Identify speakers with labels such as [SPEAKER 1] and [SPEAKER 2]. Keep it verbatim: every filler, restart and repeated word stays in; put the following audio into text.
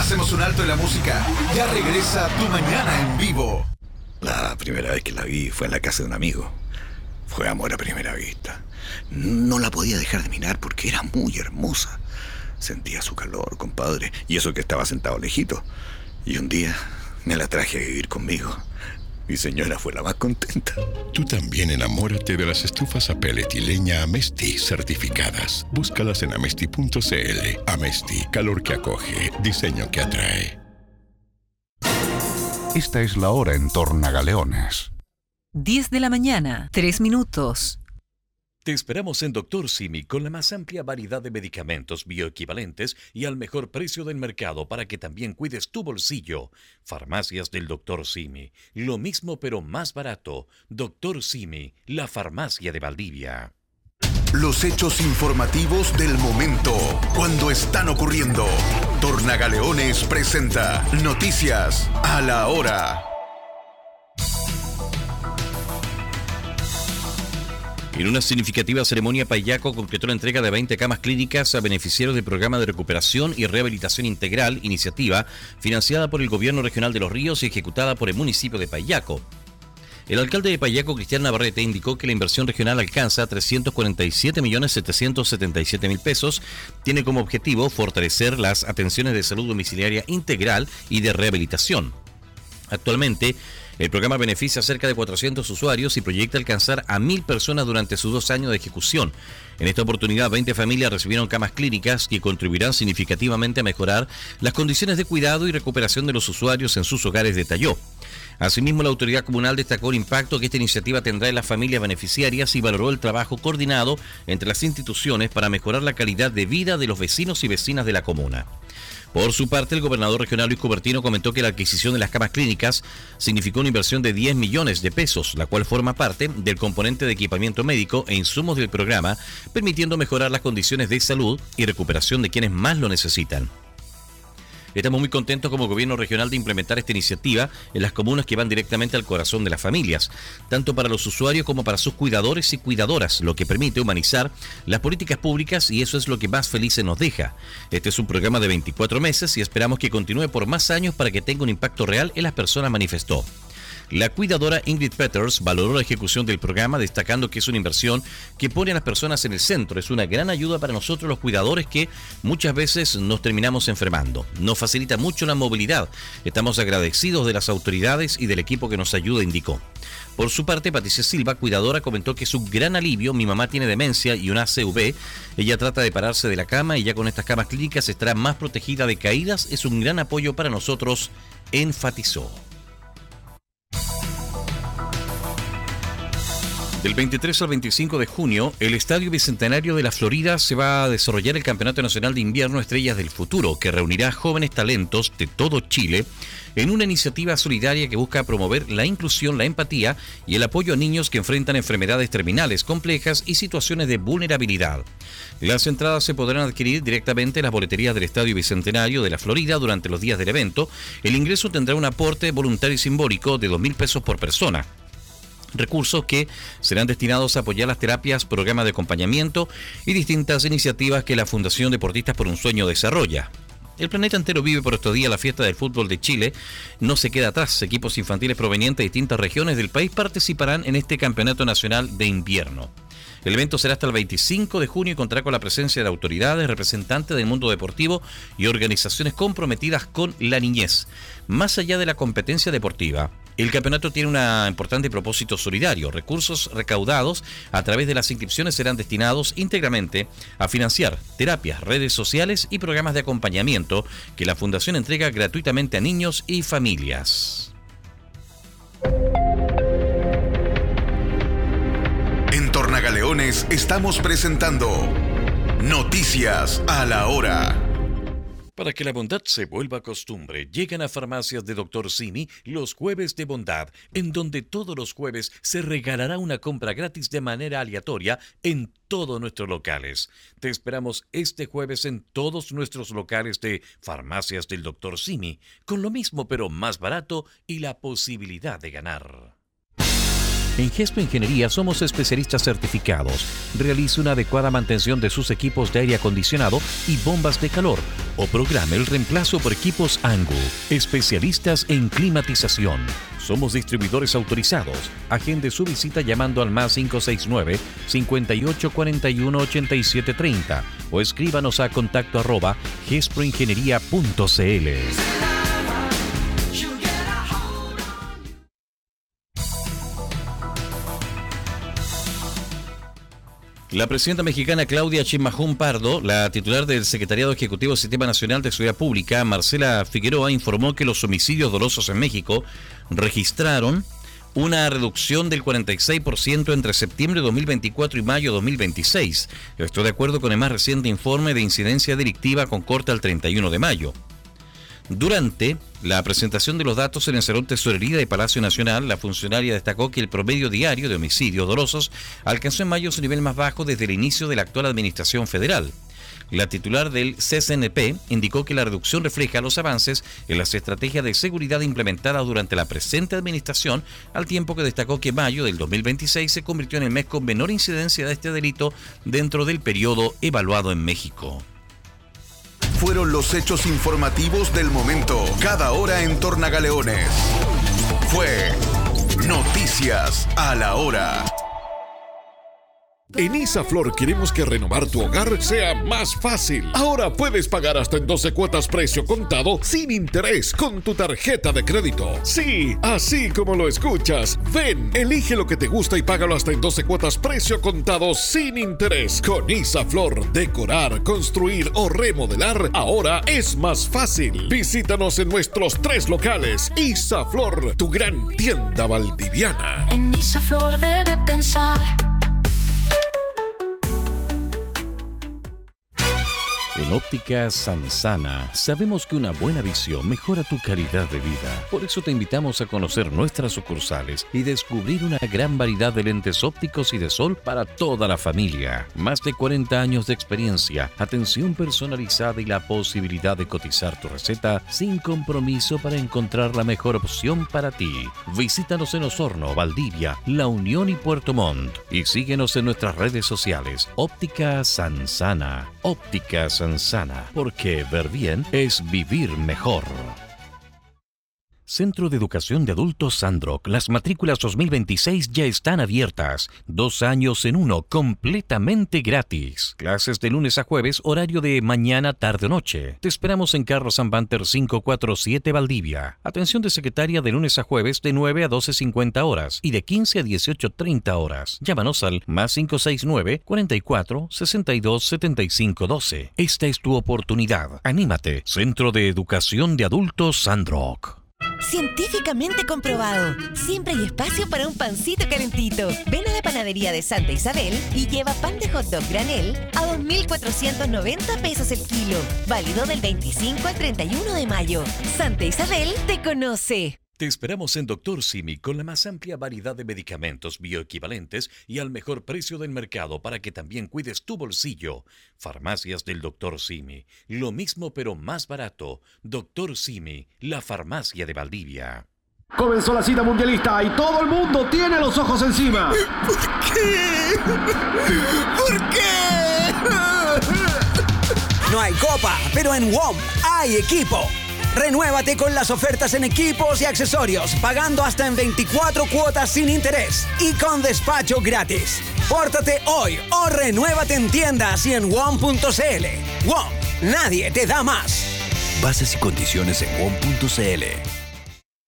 [SPEAKER 1] Hacemos un alto en la música. Ya regresa Tu Mañana en Vivo.
[SPEAKER 2] La primera vez que la vi fue en la casa de un amigo. Fue amor a primera vista. No la podía dejar de mirar porque era muy hermosa. Sentía su calor, compadre, y eso que estaba sentado lejito. Y un día me la traje a vivir conmigo. Mi señora fue la más contenta.
[SPEAKER 3] Tú también enamórate de las estufas a pellet y leña Amesti certificadas. Búscalas en amesti punto cl. Amesti, calor que acoge, diseño que atrae.
[SPEAKER 4] Esta es la hora en Tornagaleones.
[SPEAKER 5] diez de la mañana, tres minutos.
[SPEAKER 6] Te esperamos en Doctor Simi con la más amplia variedad de medicamentos bioequivalentes y al mejor precio del mercado para que también cuides tu bolsillo. Farmacias del Doctor Simi. Lo mismo pero más barato. Doctor Simi, la farmacia de Valdivia.
[SPEAKER 1] Los hechos informativos del momento, cuando están ocurriendo. Tornagaleones presenta Noticias a la Hora.
[SPEAKER 6] En una significativa ceremonia, Payaco completó la entrega de veinte camas clínicas a beneficiarios del Programa de Recuperación y Rehabilitación Integral, iniciativa financiada por el Gobierno Regional de Los Ríos y ejecutada por el municipio de Payaco. El alcalde de Payaco, Cristian Navarrete, indicó que la inversión regional alcanza trescientos cuarenta y siete millones setecientos setenta y siete mil pesos. Tiene como objetivo fortalecer las atenciones de salud domiciliaria integral y de rehabilitación. Actualmente, el programa beneficia a cerca de cuatrocientos usuarios y proyecta alcanzar a mil personas durante sus dos años de ejecución. En esta oportunidad, veinte familias recibieron camas clínicas que contribuirán significativamente a mejorar las condiciones de cuidado y recuperación de los usuarios en sus hogares, detalló. Asimismo, la autoridad comunal destacó el impacto que esta iniciativa tendrá en las familias beneficiarias y valoró el trabajo coordinado entre las instituciones para mejorar la calidad de vida de los vecinos y vecinas de la comuna. Por su parte, el gobernador regional Luis Cubertino comentó que la adquisición de las camas clínicas significó una inversión de diez millones de pesos, la cual forma parte del componente de equipamiento médico e insumos del programa, permitiendo mejorar las condiciones de salud y recuperación de quienes más lo necesitan. Estamos muy contentos como gobierno regional de implementar esta iniciativa en las comunas que van directamente al corazón de las familias, tanto para los usuarios como para sus cuidadores y cuidadoras, lo que permite humanizar las políticas públicas y eso es lo que más felices nos deja. Este es un programa de veinticuatro meses y esperamos que continúe por más años para que tenga un impacto real en las personas, manifestó. La cuidadora Ingrid Peters valoró la ejecución del programa, destacando que es una inversión que pone a las personas en el centro. Es una gran ayuda para nosotros los cuidadores que muchas veces nos terminamos enfermando. Nos facilita mucho la movilidad. Estamos agradecidos de las autoridades y del equipo que nos ayuda, indicó. Por su parte, Patricia Silva, cuidadora, comentó que es un gran alivio. Mi mamá tiene demencia y una A C V. Ella trata de pararse de la cama y ya con estas camas clínicas estará más protegida de caídas. Es un gran apoyo para nosotros, enfatizó. Del veintitrés al veinticinco de junio, el Estadio Bicentenario de la Florida se va a desarrollar el Campeonato Nacional de Invierno Estrellas del Futuro, que reunirá jóvenes talentos de todo Chile en una iniciativa solidaria que busca promover la inclusión, la empatía y el apoyo a niños que enfrentan enfermedades terminales complejas y situaciones de vulnerabilidad. Las entradas se podrán adquirir directamente en las boleterías del Estadio Bicentenario de la Florida durante los días del evento. El ingreso tendrá un aporte voluntario y simbólico de dos mil pesos por persona. Recursos que serán destinados a apoyar las terapias, programas de acompañamiento y distintas iniciativas que la Fundación Deportistas por un Sueño desarrolla. El planeta entero vive por estos días la fiesta del fútbol de Chile. No se queda atrás. Equipos infantiles provenientes de distintas regiones del país participarán en este Campeonato Nacional de Invierno. El evento será hasta el veinticinco de junio y contará con la presencia de autoridades, representantes del mundo deportivo y organizaciones comprometidas con la niñez. Más allá de la competencia deportiva, el campeonato tiene un importante propósito solidario. Recursos recaudados a través de las inscripciones serán destinados íntegramente a financiar terapias, redes sociales y programas de acompañamiento que la Fundación entrega gratuitamente a niños y familias.
[SPEAKER 1] En Tornagaleones estamos presentando Noticias a la Hora.
[SPEAKER 6] Para que la bondad se vuelva costumbre, llegan a Farmacias de Doctor Simi los jueves de bondad, en donde todos los jueves se regalará una compra gratis de manera aleatoria en todos nuestros locales. Te esperamos este jueves en todos nuestros locales de Farmacias del Doctor Simi, con lo mismo pero más barato y la posibilidad de ganar. En Gespo Ingeniería somos especialistas certificados. Realice una adecuada mantención de sus equipos de aire acondicionado y bombas de calor o programe el reemplazo por equipos Angu. Especialistas en climatización. Somos distribuidores autorizados. Agende su visita llamando al más cinco seis nueve, cinco ocho cuatro uno, ocho siete tres cero o escríbanos a contacto arroba gesproingeniería punto cl. La presidenta mexicana Claudia Sheinbaum Pardo, la titular del Secretariado Ejecutivo del Sistema Nacional de Seguridad Pública, Marcela Figueroa, informó que los homicidios dolosos en México registraron una reducción del cuarenta y seis por ciento entre septiembre de dos mil veinticuatro y mayo de dos mil veintiséis. Esto de acuerdo con el más reciente informe de incidencia delictiva con corte al treinta y uno de mayo. Durante la presentación de los datos en el Salón Tesorería de Palacio Nacional, la funcionaria destacó que el promedio diario de homicidios dolosos alcanzó en mayo su nivel más bajo desde el inicio de la actual administración federal. La titular del C C N P indicó que la reducción refleja los avances en las estrategias de seguridad implementadas durante la presente administración, al tiempo que destacó que mayo del dos mil veintiséis se convirtió en el mes con menor incidencia de este delito dentro del periodo evaluado en México.
[SPEAKER 1] Fueron los hechos informativos del momento, cada hora en Tornagaleones. Fue Noticias a la Hora.
[SPEAKER 7] En Isaflor queremos que renovar tu hogar sea más fácil. Ahora puedes pagar hasta en doce cuotas precio contado sin interés con tu tarjeta de crédito. Sí, así como lo escuchas. Ven, elige lo que te gusta y págalo hasta en doce cuotas precio contado sin interés. Con Isaflor, decorar, construir o remodelar ahora es más fácil. Visítanos en nuestros tres locales. Isaflor, tu gran tienda valdiviana.
[SPEAKER 8] En Isaflor debe pensar.
[SPEAKER 6] En Óptica Sansana sabemos que una buena visión mejora tu calidad de vida. Por eso te invitamos a conocer nuestras sucursales y descubrir una gran variedad de lentes ópticos y de sol para toda la familia. Más de cuarenta años de experiencia, atención personalizada y la posibilidad de cotizar tu receta sin compromiso para encontrar la mejor opción para ti. Visítanos en Osorno, Valdivia, La Unión y Puerto Montt. Y síguenos en nuestras redes sociales. Óptica Sansana. Óptica Sansana. Sana, porque ver bien es vivir mejor. Centro de Educación de Adultos Sandrock. Las matrículas dos mil veintiséis ya están abiertas. Dos años en uno, completamente gratis. Clases de lunes a jueves, horario de mañana, tarde o noche. Te esperamos en Carlos Sanbanter quinientos cuarenta y siete Valdivia. Atención de secretaria de lunes a jueves de nueve a doce cincuenta horas y de quince a dieciocho treinta horas. Llámanos al más cinco seis nueve, cuarenta y cuatro, sesenta y dos, setenta y cinco doce. Esta es tu oportunidad. Anímate. Centro de Educación de Adultos Sandrock.
[SPEAKER 9] Científicamente comprobado. Siempre hay espacio para un pancito calentito. Ven a la panadería de Santa Isabel y lleva pan de hot dog granel a dos mil cuatrocientos noventa pesos el kilo. Válido del veinticinco al treinta y uno de mayo. Santa Isabel te conoce.
[SPEAKER 6] Te esperamos en Doctor Simi con la más amplia variedad de medicamentos bioequivalentes y al mejor precio del mercado para que también cuides tu bolsillo. Farmacias del Doctor Simi. Lo mismo pero más barato. Doctor Simi, la farmacia de Valdivia.
[SPEAKER 10] Comenzó la cita mundialista y todo el mundo tiene los ojos encima.
[SPEAKER 11] ¿Por qué? ¿Por qué?
[SPEAKER 12] No hay copa, pero en W O M hay equipo. Renuévate con las ofertas en equipos y accesorios, pagando hasta en veinticuatro cuotas sin interés y con despacho gratis. Pórtate hoy o renuévate en tiendas y en W O M punto c l. W O M, nadie te da más.
[SPEAKER 13] Bases y condiciones en W O M punto c l.